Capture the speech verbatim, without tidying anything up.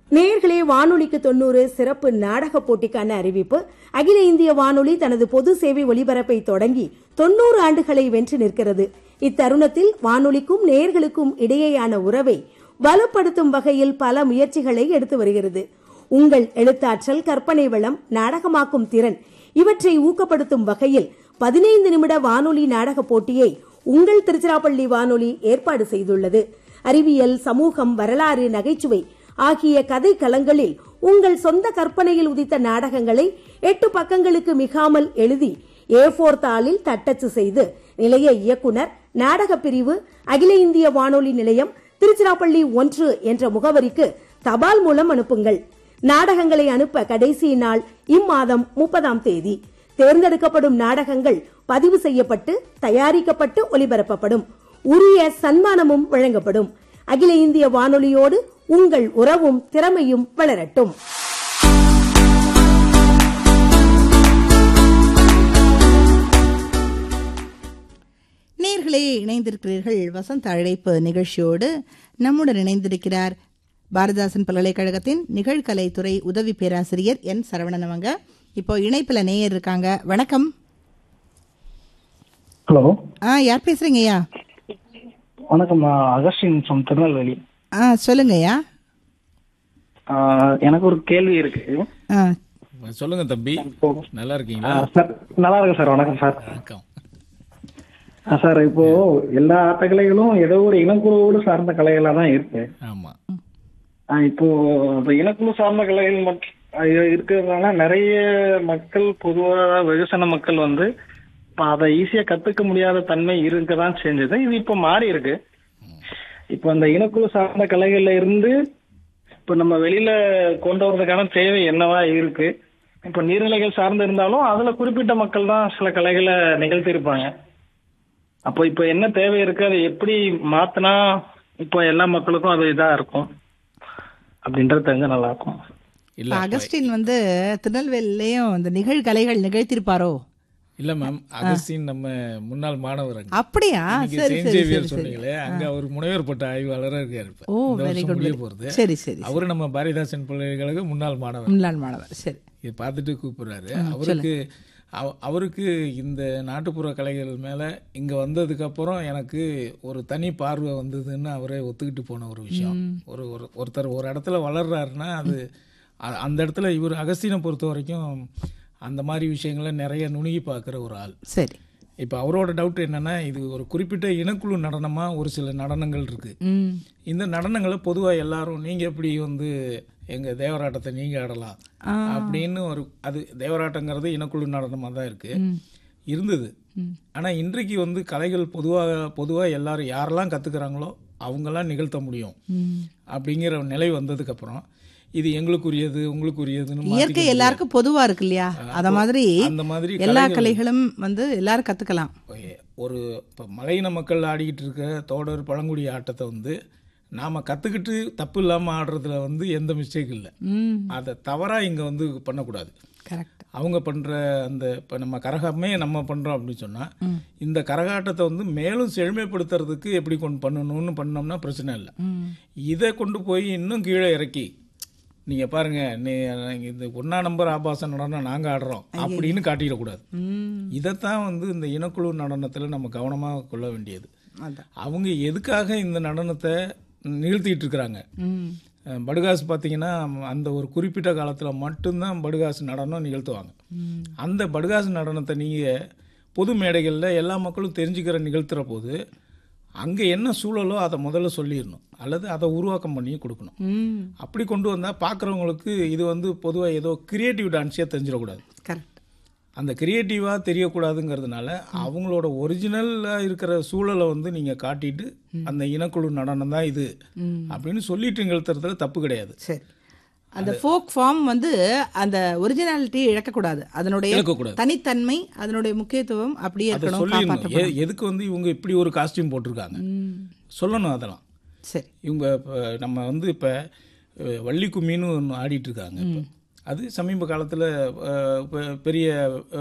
நேயர்களே, வானொலிக்கு தொண்ணூறு சிறப்பு நாடக போட்டிக்கான அறிவிப்பு. அகில இந்திய வானொலி தனது பொது சேவை ஒலிபரப்பை தொடங்கி தொண்ணூறு ஆண்டுகளை வென்று நிற்கிறது. இத்தருணத்தில் வானொலிக்கும் நேயர்களுக்கும் இடையேயான உறவை பலப்படுத்தும் வகையில் பல முயற்சிகளை எடுத்து வருகிறது. உங்கள் எழுத்தாற்றல், கற்பனை வளம், நாடகமாக்கும் திறன் இவற்றை ஊக்கப்படுத்தும் வகையில் பதினைந்து நிமிட வானொலி நாடக போட்டியை உங்கள் திருச்சிராப்பள்ளி வானொலி ஏற்பாடு செய்துள்ளது. அறிவியல், சமூகம், வரலாறு, நகைச்சுவை ஆகிய கதை களங்களில் உங்கள் சொந்த கற்பனையில் உதித்த நாடகங்களை எட்டு பக்கங்களுக்கு மிகாமல் எழுதி ஏ போர் தாளில் தட்டச்சு செய்து நிலைய இயக்குனர், நாடக பிரிவு, அகில இந்திய வானொலி நிலையம், திருச்சிராப்பள்ளி ஒன்று என்ற முகவரிக்கு தபால் மூலம் அனுப்புங்கள். நாடகங்களை அனுப்ப கடைசி நாள் இம்மாதம் முப்பதாம் தேதி. தேர்ந்தெடுக்கப்படும் நாடகங்கள் பதிவு செய்யப்பட்டு தயாரிக்கப்பட்டு ஒலிபரப்பப்படும். உரிய சன்மானமும் வழங்கப்படும். அகில இந்திய வானொலியோடு உங்கள் உறவும் திறமையும் வளரட்டும். நேயர்களே, இணைந்திருக்கிறீர்கள் வசந்த அழைப்பு நிகழ்ச்சியோடு. நம்முடன் இணைந்திருக்கிறார் பாரதிதாசன் பல்கலைக்கழகத்தின் நிகழ்கலைத்துறை உதவி பேராசிரியர் என் சரவணன். அவங்க இப்போ இணைப்புல நேயர் இருக்காங்க. வணக்கம். ஹலோ. ஆ, யார் பேசுறீங்கய்யா? வணக்கம், அகஸ்டின் ஃப்ரம் திருநெல்வேலி. ஆ, சொல்லுங்கய்யா. எனக்கு ஒரு கேள்வி இருக்கு. ஆ, சொல்லுங்க தம்பி. நல்லா இருக்கீங்களா? சார் நல்லா இருக்கு சார். வணக்கம் சார். வணக்கம் சார். இப்போ எல்லா ஆட்டக்கலைகளும் ஏதோ ஒரு இனக்குழுவோடு சார்ந்த கலைகளா தான் இருக்கு. ஆமா. இப்போ இந்த இனக்குழு சார்ந்த கலைகள் மட்டும் இருக்கிறதுனால நிறைய மக்கள், பொதுவாக வெகுசன மக்கள் வந்து அதை ஈஸியா கத்துக்க முடியாத தன்மை இருக்கதான் செஞ்சது. இது இப்ப மாறி இருக்கு. இப்ப அந்த இனக்குழு சார்ந்த கலைகள்ல இருந்து இப்ப நம்ம வெளியில கொண்டு வரதுக்கான தேவை என்னவா இருக்கு? இப்ப நீர்நிலைகள் சார்ந்து இருந்தாலும் அதுல குறிப்பிட்ட மக்கள் தான் சில கலைகளை நிகழ்த்திருப்பாங்க. அப்போ இப்ப என்ன தேவை இருக்கு, அதை எப்படி மாத்தினா இப்போ எல்லா மக்களுக்கும் அது இதா இருக்கும் அப்படின்றது தெரிஞ்ச நல்லா இருக்கும். இல்ல, அகஸ்டின் வந்து திருநெல்வேலிலையும் இந்த நிகழ்கலைகள் நிகழ்த்திருப்பாரோ? இல்ல மேம், அகஸ்டின் நம்ம முன்னாள் மாணவர். அப்படியா? சரி சரி சரி. சொன்னீங்களே, அங்க அவர் முனைவர் பட்ட ஆய்வாளராக இருக்காரு. ஓ, வெரி குட். போறது. சரி சரி. அவரு நம்ம பாரதிதாசன் பல்கலைக்கழக முன்னாள் மாணவர். முன்னாள் மாணவர். சரி. இது பார்த்துட்டு கூப்பிடுறாரு. அவருக்கு அவருக்கு இந்த நாட்டுப்புற கலைகள் மேல இங்க வந்ததுக்கு அப்புறம் எனக்கு ஒரு தனி பார்வை வந்ததுன்னு அவரே ஒத்துக்கிட்டு போன ஒரு விஷயம். ஒரு ஒருத்தர் ஒரு இடத்துல வளர்றாருன்னா அது அந்த இடத்துல இவர் அகஸ்டினை பொறுத்த வரைக்கும் அந்த மாதிரி விஷயங்களை நிறைய நுணுகி பார்க்குற ஒரு ஆள். சரி. இப்போ அவரோட டவுட் என்னன்னா, இது ஒரு குறிப்பிட்ட இனக்குழு நடனமா ஒரு சில நடனங்கள் இருக்கு. இந்த நடனங்களை பொதுவாக எல்லாரும் நீங்க எப்படி வந்து எங்க தேவராட்டத்தை நீங்க ஆடலாம் அப்படின்னு ஒரு, அது தேவராட்டங்கிறது இனக்குழு நடனமாக தான் இருக்கு இருந்தது. ஆனா இன்றைக்கு வந்து கலைகள் பொதுவாக பொதுவாக எல்லாரும் யாரெல்லாம் கத்துக்கிறாங்களோ அவங்கெல்லாம் நிகழ்த்த முடியும் அப்படிங்கிற நிலை வந்ததுக்கு அப்புறம் இது எங்களுக்குரியது உங்களுக்குரியதுன்னு இயற்கை எல்லாருக்கும் பொதுவா இருக்கு இல்லையா? அத மாதிரி அந்த மாதிரி எல்லா கலைகளும் வந்து எல்லாரும் கத்துக்கலாம். ஒரு இப்போ மலையின மக்கள் ஆடிக்கிட்டு இருக்க தோடர் பழங்குடி ஆட்டத்தை வந்து நாம கத்துக்கிட்டு தப்பு இல்லாம ஆடுறதுல வந்து எந்த மிஸ்டேக் இல்லை. அதை தவறா இங்க வந்து பண்ணக்கூடாது. கரெக்ட். அவங்க பண்ற அந்த இப்போ நம்ம கரகமே நம்ம பண்றோம் அப்படின்னு சொன்னா இந்த கரகாட்டத்தை வந்து மேலும் செழுமைப்படுத்துறதுக்கு எப்படி கொண்டு பண்ணணும்னு பண்ணோம்னா பிரச்சனை இல்லை. இதை கொண்டு போய் இன்னும் கீழே இறக்கி நீங்க பாருங்க, நீ இந்த ஒன்னா நம்பர் ஆபாச நடனம் நாங்க ஆடுறோம் அப்படின்னு காட்டிடக்கூடாது. இதைத்தான் வந்து இந்த இனக்குழு நடனத்துல நம்ம கவனமாக கொள்ள வேண்டியது. அவங்க எதுக்காக இந்த நடனத்தை நிகழ்த்திட்டு இருக்கிறாங்க? படுகாசு பார்த்தீங்கன்னா அந்த ஒரு குறிப்பிட்ட காலத்தில் மட்டும்தான் படுகாசு நடனம் நிகழ்த்துவாங்க. அந்த படுகாசு நடனத்தை நீங்கள் பொது மேடைகளில் எல்லா மக்களும் தெரிஞ்சுக்கிற நிகழ்த்துற போது அங்கே என்ன சூழலோ அதை முதல்ல சொல்லிடணும், அல்லது அதை உருவாக்கம் பண்ணி கொடுக்கணும். அப்படி கொண்டு வந்தால் பார்க்குறவங்களுக்கு இது வந்து பொதுவாக ஏதோ கிரியேட்டிவ் டான்ஸே தெரிஞ்சிடக்கூடாது. கரெக்ட். அந்த கிரியேட்டிவாக தெரியக்கூடாதுங்கிறதுனால அவங்களோட ஒரிஜினலாக இருக்கிற சூழலை வந்து நீங்கள் காட்டிட்டு அந்த இனக்குழு நடனம் தான் இது அப்படின்னு சொல்லிட்டு நிகழ்த்துறதுல தப்பு கிடையாது. சரி. அந்த ஃபோக் ஃபார்ம் வந்து அந்த ஒரிஜினாலிட்டி இழக்கக்கூடாது. அதனுடைய தனித்தன்மை, அதனுடைய முக்கியத்துவம் அப்படியே இருக்கணும். எதுக்கு வந்து இவங்க இப்படி ஒரு காஸ்டியூம் போட்டிருக்காங்க சொல்லணும். அதெல்லாம் சரி. இவங்க நம்ம வந்து இப்போ வள்ளி கும்மின்னு ஒன்று ஆடிட்டு இருக்காங்க. அது சமீப காலத்தில் பெரிய